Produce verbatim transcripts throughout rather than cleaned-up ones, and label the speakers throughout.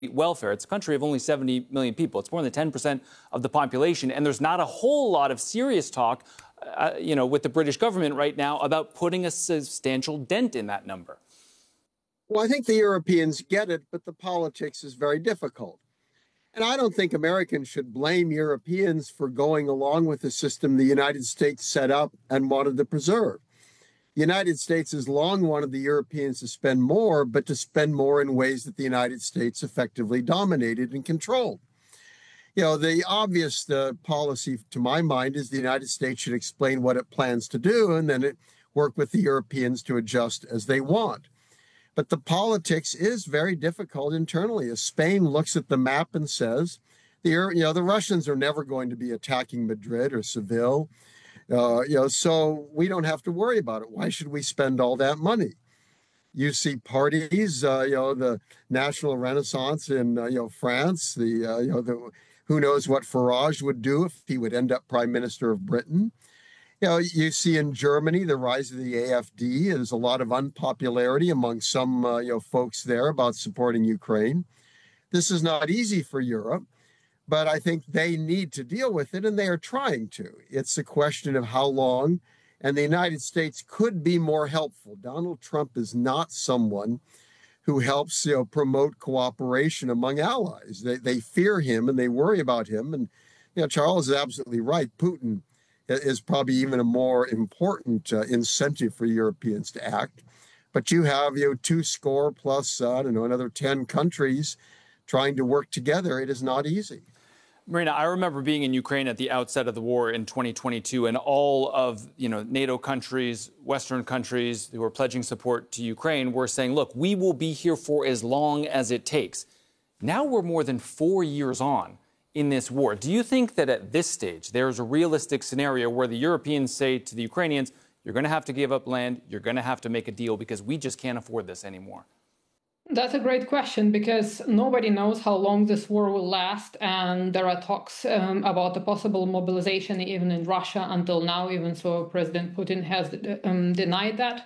Speaker 1: welfare. It's a country of only seventy million people. It's more than ten percent of the population. And there's not a whole lot of serious talk, uh, you know, with the British government right now about putting a substantial dent in that number.
Speaker 2: Well, I think the Europeans get it, but the politics is very difficult. And I don't think Americans should blame Europeans for going along with the system the United States set up and wanted to preserve. The United States has long wanted the Europeans to spend more, but to spend more in ways that the United States effectively dominated and controlled. You know, the obvious uh, policy, to my mind, is the United States should explain what it plans to do, and then it work with the Europeans to adjust as they want. But the politics is very difficult internally. As Spain looks at the map and says, the you know the Russians are never going to be attacking Madrid or Seville. Uh, you know, so we don't have to worry about it. Why should we spend all that money? You see parties, uh, you know, the National Renaissance in, uh, you know, France, the, uh, you know, the, who knows what Farage would do if he would end up prime minister of Britain. You know, you see in Germany, the rise of the A F D. There's a lot of unpopularity among some, uh, you know, folks there about supporting Ukraine. This is not easy for Europe. But I think they need to deal with it, and they are trying to. It's a question of how long, and the United States could be more helpful. Donald Trump is not someone who helps, you know, promote cooperation among allies. They, they fear him, and they worry about him. And, you know, Charles is absolutely right. Putin is probably even a more important uh, incentive for Europeans to act. But you have, you know, two score plus, uh, I don't know, another ten countries trying to work together. It is not easy.
Speaker 1: Marina, I remember being in Ukraine at the outset of the war in twenty twenty-two, and all of, you know, NATO countries, Western countries who were pledging support to Ukraine were saying, look, we will be here for as long as it takes. Now we're more than four years on in this war. Do you think that at this stage there's a realistic scenario where the Europeans say to the Ukrainians, you're going to have to give up land, you're going to have to make a deal because we just can't afford this anymore?
Speaker 3: That's a great question, because nobody knows how long this war will last, and there are talks um, about the possible mobilization even in Russia until now, even so President Putin has um, denied that.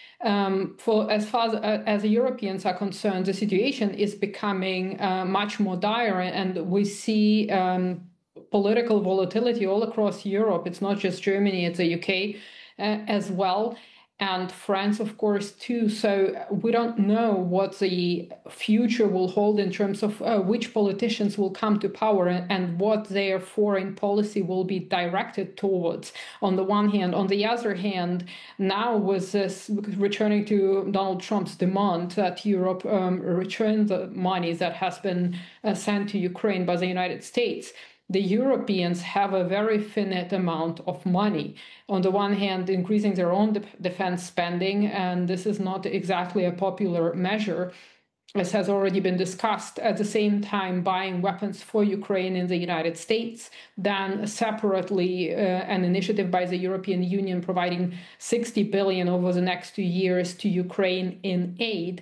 Speaker 3: Um, for as far as, uh, as the Europeans are concerned, the situation is becoming uh, much more dire, and we see um, political volatility all across Europe. It's not just Germany, it's the U K uh, as well. And France, of course, too. So we don't know what the future will hold in terms of uh, which politicians will come to power and, and what their foreign policy will be directed towards, on the one hand. On the other hand, now with this, returning to Donald Trump's demand that Europe um, return the money that has been uh, sent to Ukraine by the United States, the Europeans have a very finite amount of money. On the one hand, increasing their own de- defense spending, and this is not exactly a popular measure, as has already been discussed. At the same time, buying weapons for Ukraine in the United States, then separately uh, an initiative by the European Union providing sixty billion dollars over the next two years to Ukraine in aid.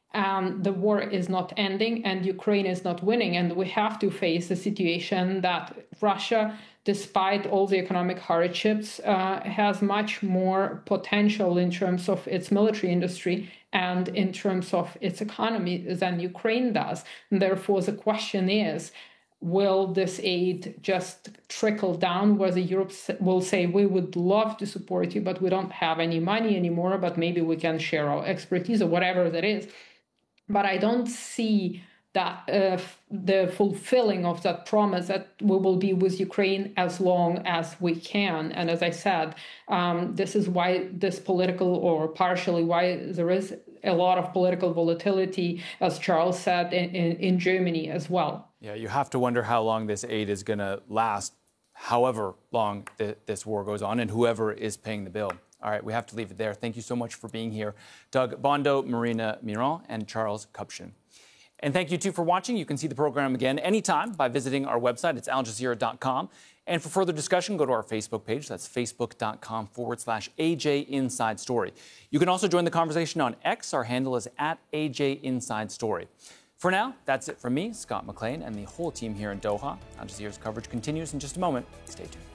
Speaker 3: Um, the war is not ending and Ukraine is not winning. And we have to face the situation that Russia, despite all the economic hardships, uh, has much more potential in terms of its military industry and in terms of its economy than Ukraine does. And therefore, the question is, will this aid just trickle down, where the Europe will say, we would love to support you, but we don't have any money anymore, but maybe we can share our expertise or whatever that is. But I don't see that uh, the fulfilling of that promise that we will be with Ukraine as long as we can. And as I said, um, this is why this political, or partially why there is a lot of political volatility, as Charles said, in, in, in Germany as well.
Speaker 1: Yeah, you have to wonder how long this aid is going to last, however long th- this war goes on, and whoever is paying the bill. All right, we have to leave it there. Thank you so much for being here, Doug Bondo, Marina Miron, and Charles Kupchan. And thank you, too, for watching. You can see the program again anytime by visiting our website. It's al jazeera dot com. And for further discussion, go to our Facebook page. That's facebook.com forward slash AJ Inside Story. You can also join the conversation on X. Our handle is at A J Inside Story. For now, that's it from me, Scott McLean, and the whole team here in Doha. Al Jazeera's coverage continues in just a moment. Stay tuned.